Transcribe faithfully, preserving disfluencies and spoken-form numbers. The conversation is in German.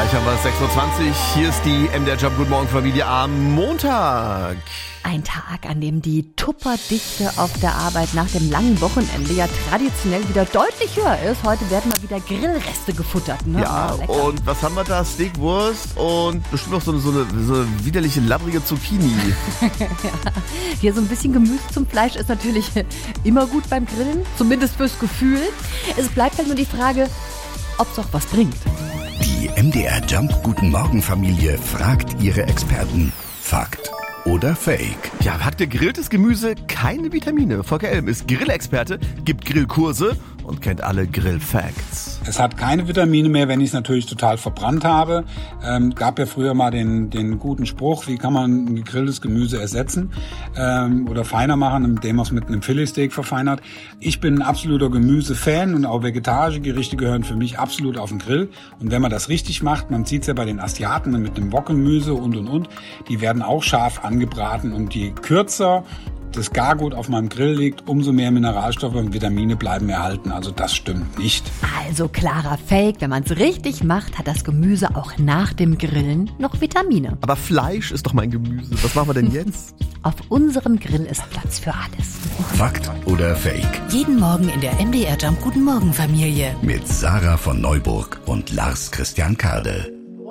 Gleich haben wir es, sechs Uhr zwanzig. Hier ist die M D R Jump Good Morgen Familie am Montag. Ein Tag, an dem die Tupperdichte auf der Arbeit nach dem langen Wochenende ja traditionell wieder deutlich höher ist. Heute werden mal wieder Grillreste gefuttert. Ne? Ja, oh, und was haben wir da? Steakwurst und bestimmt noch so eine, so eine, so eine widerliche, labbrige Zucchini. ja. Hier so ein bisschen Gemüse zum Fleisch ist natürlich immer gut beim Grillen, zumindest fürs Gefühl. Es bleibt halt nur die Frage, ob es auch was bringt. Die M D R Jump Guten Morgen Familie fragt ihre Experten. Fakt oder Fake? Ja, hat gegrilltes Gemüse keine Vitamine? Volker Elm ist Grillexperte, gibt Grillkurse und kennt alle Grillfacts. Es hat keine Vitamine mehr, wenn ich es natürlich total verbrannt habe. Ähm, gab ja früher mal den, den guten Spruch, wie kann man ein gegrilltes Gemüse ersetzen ähm, oder feiner machen, indem man es mit einem Filetsteak verfeinert. Ich bin ein absoluter Gemüsefan und auch vegetarische Gerichte gehören für mich absolut auf den Grill. Und wenn man das richtig macht, man sieht es ja bei den Asiaten mit dem Wokgemüse und und und, die werden auch scharf angebraten und je kürzer das Gargut auf meinem Grill liegt, umso mehr Mineralstoffe und Vitamine bleiben erhalten. Also das stimmt nicht. Also klarer Fake, wenn man es richtig macht, hat das Gemüse auch nach dem Grillen noch Vitamine. Aber Fleisch ist doch mein Gemüse. Was machen wir denn jetzt? Auf unserem Grill ist Platz für alles. Fakt oder Fake? Jeden Morgen in der M D R Jump Guten Morgen Familie. Mit Sarah von Neuburg und Lars Christian Kade.